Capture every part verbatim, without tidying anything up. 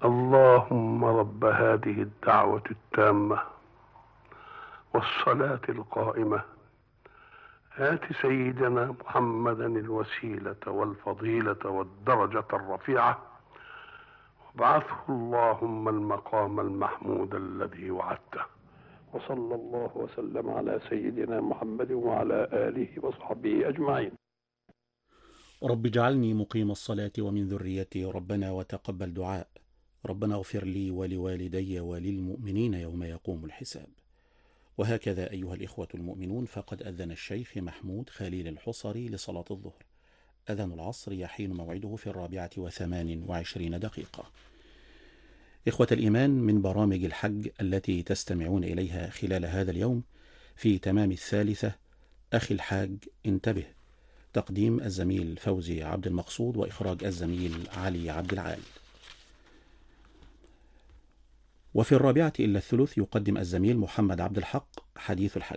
اللهم رب هذه الدعوة التامة والصلاة القائمة آت سيدنا محمدا الوسيلة والفضيلة والدرجة الرفيعة وابعثه اللهم المقام المحمود الذي وعدته. وصلى الله وسلم على سيدنا محمد وعلى آله وصحبه أجمعين. رب اجعلني مقيم الصلاة ومن ذريتي ربنا وتقبل دعاء. ربنا اغفر لي ولوالدي وللمؤمنين يوم يقوم الحساب. وهكذا أيها الإخوة المؤمنون، فقد أذن الشيخ محمود خليل الحصري لصلاة الظهر. أذان العصر يحين موعده في الرابعة وثمان وعشرين دقيقة. إخوة الإيمان، من برامج الحج التي تستمعون إليها خلال هذا اليوم في تمام الثالثة أخي الحاج انتبه، تقديم الزميل فوزي عبد المقصود وإخراج الزميل علي عبد العال. وفي الرابعة إلا الثلث يقدم الزميل محمد عبد الحق حديث الحج.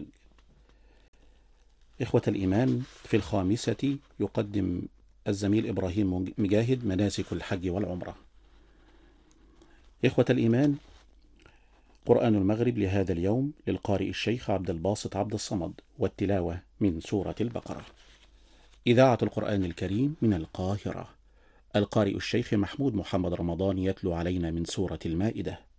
إخوة الإيمان، في الخامسة يقدم الزميل إبراهيم مجاهد مناسك الحج والعمرة. إخوة الإيمان، قرآن المغرب لهذا اليوم للقارئ الشيخ عبد الباسط عبد الصمد، والتلاوة من سورة البقرة. إذاعة القرآن الكريم من القاهرة، القارئ الشيخ محمود محمد رمضان يتلو علينا من سورة المائدة.